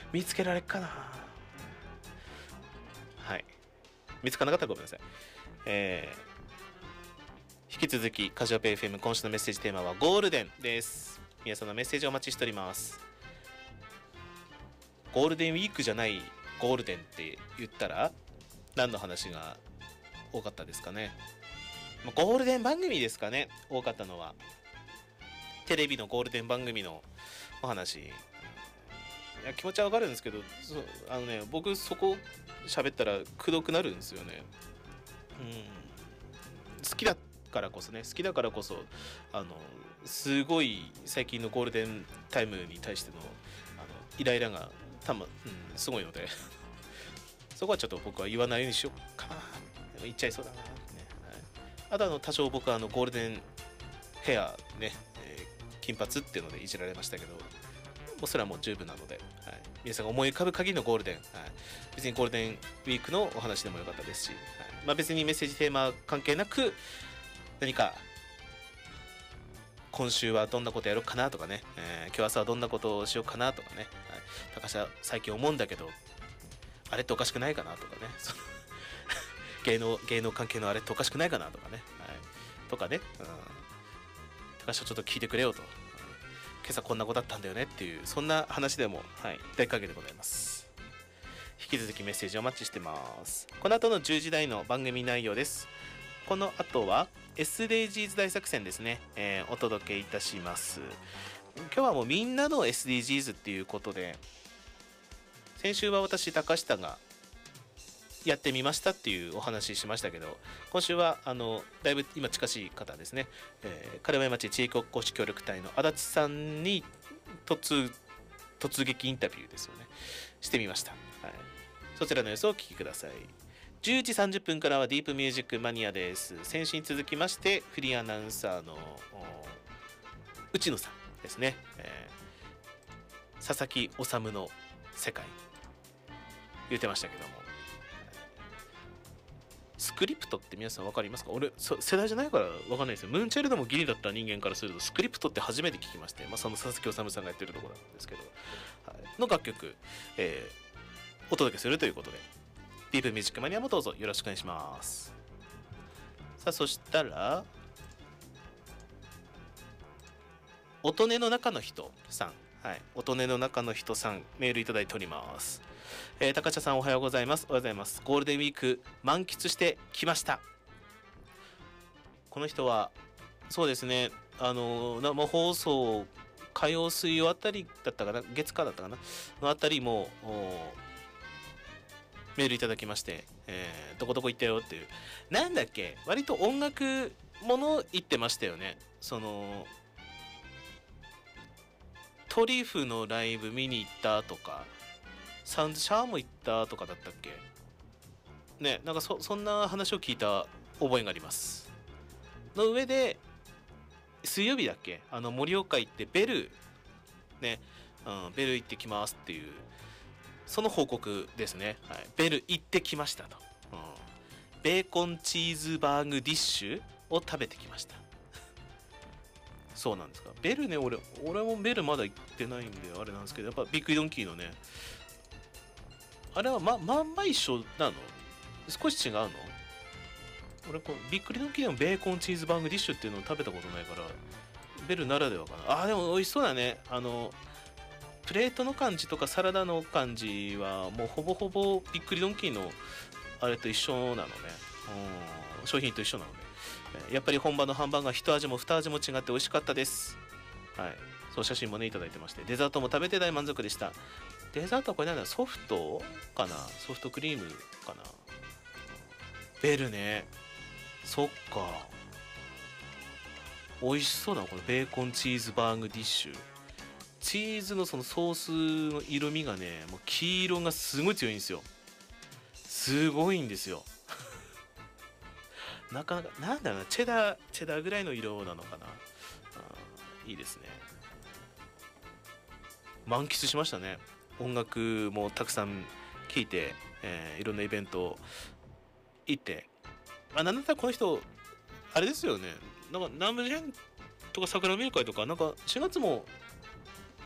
見つけられっかな。はい。見つからなかったらごめんなさい。引き続きカジュアペイ FM 今週のメッセージテーマはゴールデンです。皆さんのメッセージをお待ちしております。ゴールデンウィークじゃないゴールデンって言ったら何の話が多かったですかね。ゴールデン番組ですかね。多かったのはテレビのゴールデン番組のお話。いや気持ちはわかるんですけど、僕そこ喋ったらくどくなるんですよね。好きだからこそすごい最近のゴールデンタイムに対してのイライラがすごいのでそこはちょっと僕は言わないようにしようかな。でも言っちゃいそうだな、ね。はい、あと多少僕はゴールデンヘアね、金髪っていうのでいじられましたけど、もうそれはもう十分なので、はい、皆さんが思い浮かぶ限りのゴールデン、はい、別にゴールデンウィークのお話でもよかったですし、はい、別にメッセージテーマ関係なく何か今週はどんなことやろうかなとかね、今日朝はどんなことをしようかなとかね、はい、高橋は最近思うんだけどあれっておかしくないかなとかね、芸能関係のあれっておかしくないかなとかね、はい、とかね、高橋はちょっと聞いてくれよと、今朝こんなことだったんだよねっていうそんな話でも、はい、大歓迎でございます。引き続きメッセージお待ちしてます。この後の10時台の番組内容です。この後は SDGs 大作戦ですね、お届けいたします。今日はもうみんなの SDGs っていうことで、先週は私高下がやってみましたっていうお話ししましたけど、今週はだいぶ今近しい方ですね、軽米町地域おこし協力隊の足立さんに突撃インタビューですよね、してみました。はい、そちらの様子をお聞きください。10時30分からはディープミュージックマニアです。先週に続きましてフリーアナウンサーの内野さんですね、佐々木修の世界言ってましたけども、スクリプトって皆さん分かりますか？俺世代じゃないから分かんないですよ。ムーンチャイルドもギリだった人間からするとスクリプトって初めて聞きまして、その佐々木修さんがやってるところなんですけど、はい、の楽曲、お届けするということで、ディープミュージックマニアもどうぞよろしくお願いします。さあそしたら音音の中の人さん、はい、音音の中の人さんメールいただいております。高茶さんおはようございます。おはようございます。ゴールデンウィーク満喫してきました。この人はそうですね、生放送火曜水曜あたりだったかな、月火だったかなのあたりもメールいただきまして、どこどこ行ったよっていう、なんだっけ、割と音楽もの言ってましたよね。トリュフのライブ見に行ったとか、サウンドシャワーも行ったとかだったっけね。なんかそんな話を聞いた覚えがあります。の上で水曜日だっけ、盛岡行ってベルね、ベル行ってきますっていうその報告ですね。はい、ベル行ってきましたと、ベーコンチーズバーグディッシュを食べてきました。そうなんですか。ベルね、俺もベルまだ行ってないんであれなんですけど、やっぱビッグドンキーのね、あれはまんま一緒なの？少し違うの？俺ビッグドンキーでもベーコンチーズバーグディッシュっていうのを食べたことないから、ベルならではかな。でも美味しそうだね。プレートの感じとかサラダの感じはもうほぼほぼビックリドンキーのあれと一緒なのね。商品と一緒なので、やっぱり本場のハンバーガー一味も二味も違って美味しかったです。はい、そう写真もねいただいてまして、デザートも食べて大満足でした。デザートはこれなんだ、ソフトかな、ソフトクリームかな。ベルね、そっか、美味しそうだなこのベーコンチーズバーグディッシュ。チーズのそのソースの色味がね、もう黄色がすごい強いんですよ。すごいんですよ。なかなか、なんだろうな、チェダーぐらいの色なのかな。いいですね。満喫しましたね。音楽もたくさん聴いて、いろんなイベント行って、なんだったらこの人あれですよね、なんか南部ジェンとか桜見る会とかなんか4月も